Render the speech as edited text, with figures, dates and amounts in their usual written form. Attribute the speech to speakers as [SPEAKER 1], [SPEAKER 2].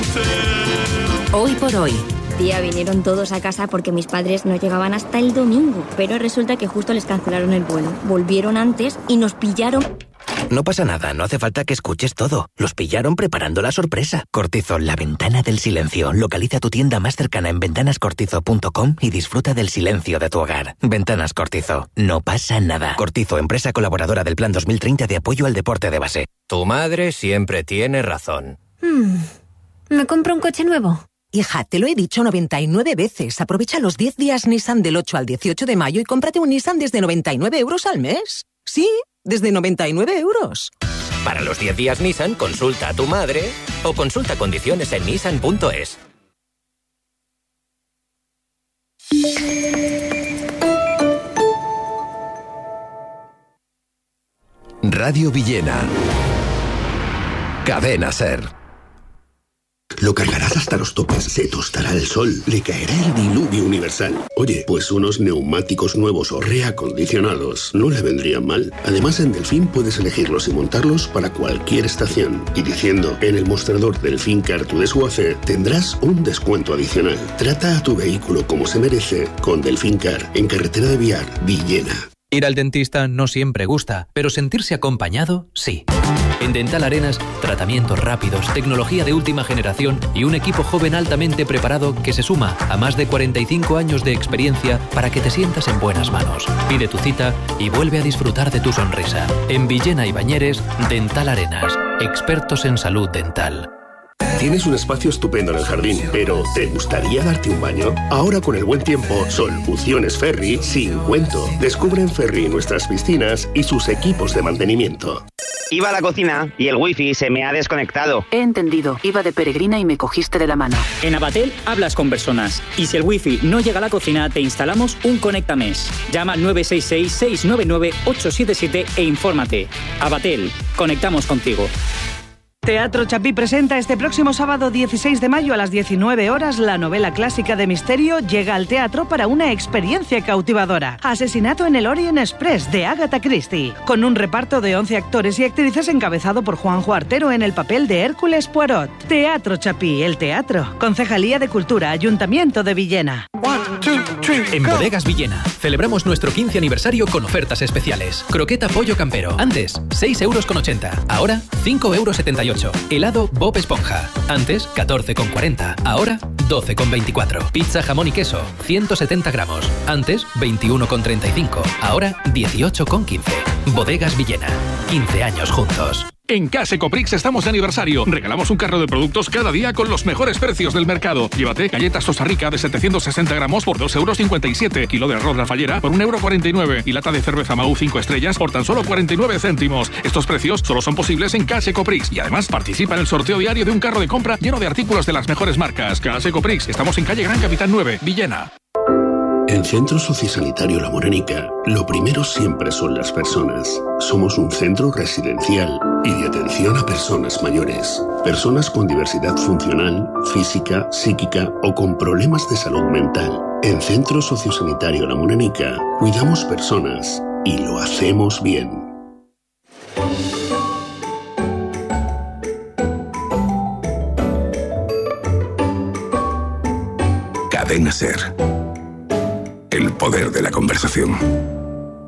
[SPEAKER 1] Ser.
[SPEAKER 2] Hoy por hoy.
[SPEAKER 3] Tía, vinieron todos a casa porque mis padres no llegaban hasta el domingo, pero resulta que justo les cancelaron el vuelo. Volvieron antes y nos pillaron.
[SPEAKER 4] No pasa nada, no hace falta que escuches todo. Los pillaron preparando la sorpresa. Cortizo, la ventana del silencio. Localiza tu tienda más cercana en ventanascortizo.com y disfruta del silencio de tu hogar. Ventanas Cortizo. No pasa nada. Cortizo, empresa colaboradora del Plan 2030 de apoyo al deporte de base.
[SPEAKER 5] Tu madre siempre tiene razón.
[SPEAKER 6] ¿Me compro un coche nuevo?
[SPEAKER 2] Hija, te lo he dicho 99 veces. Aprovecha los 10 días Nissan del 8 al 18 de mayo y cómprate un Nissan desde 99 euros al mes. Sí, desde 99 euros.
[SPEAKER 5] Para los 10 días Nissan, consulta a tu madre o consulta condiciones en nissan.es.
[SPEAKER 7] Radio Villena. Cadena Ser.
[SPEAKER 8] Lo cargarás hasta los topes, se tostará el sol, le caerá el diluvio universal. Oye, pues unos neumáticos nuevos o reacondicionados no le vendrían mal. Además, en Delfín puedes elegirlos y montarlos para cualquier estación. Y diciendo, en el mostrador Delfín Car to Desguace, tendrás un descuento adicional. Trata a tu vehículo como se merece con Delfín Car, en carretera de Biar, Villena.
[SPEAKER 9] Ir al dentista no siempre gusta, pero sentirse acompañado, sí. En Dental Arenas, tratamientos rápidos, tecnología de última generación y un equipo joven altamente preparado que se suma a más de 45 años de experiencia para que te sientas en buenas manos. Pide tu cita y vuelve a disfrutar de tu sonrisa. En Villena y Bañeres, Dental Arenas, expertos en salud dental.
[SPEAKER 8] Tienes un espacio estupendo en el jardín, pero ¿te gustaría darte un baño? Ahora con el buen tiempo, Soluciones Ferri sin cuento. Descubre en Ferri nuestras piscinas y sus equipos de mantenimiento.
[SPEAKER 10] Iba a la cocina y el wifi se me ha desconectado.
[SPEAKER 11] He entendido. Iba de peregrina y me cogiste de la mano.
[SPEAKER 12] En Abatel hablas con personas. Y si el wifi no llega a la cocina, te instalamos un Conectamesh. Llama al 966-699-877 e infórmate. Abatel. Conectamos contigo.
[SPEAKER 13] Teatro Chapí presenta este próximo sábado 16 de mayo a las 19 horas la novela clásica de misterio llega al teatro para una experiencia cautivadora. Asesinato en el Orient Express de Agatha Christie, con un reparto de 11 actores y actrices encabezado por Juanjo Artero en el papel de Hércules Poirot. Teatro Chapí, el teatro. Concejalía de Cultura, Ayuntamiento de Villena.
[SPEAKER 9] En Bodegas Villena celebramos nuestro 15 aniversario con ofertas especiales. Croqueta pollo campero, antes 6,80 euros. Ahora 5,78 euros. Helado Bob Esponja, antes 14,40, ahora 12,24. Pizza jamón y queso, 170 gramos, antes 21,35, ahora 18,15. Bodegas Villena, 15 años juntos.
[SPEAKER 14] En Case Coprix estamos de aniversario. Regalamos un carro de productos cada día con los mejores precios del mercado. Llévate galletas Costa Rica de 760 gramos por 2,57 euros. Kilo de arroz La Fallera por 1,49 €. Y lata de cerveza Mau 5 estrellas por tan solo 49 céntimos. Estos precios solo son posibles en Case Coprix. Y además participa en el sorteo diario de un carro de compra lleno de artículos de las mejores marcas. Case Coprix. Estamos en calle Gran Capitán 9, Villena.
[SPEAKER 8] En Centro Sociosanitario La Morenica, lo primero siempre son las personas. Somos un centro residencial y de atención a personas mayores. Personas con diversidad funcional, física, psíquica o con problemas de salud mental. En Centro Sociosanitario La Morenica, cuidamos personas y lo hacemos bien.
[SPEAKER 7] Cadena Ser. El poder de la conversación.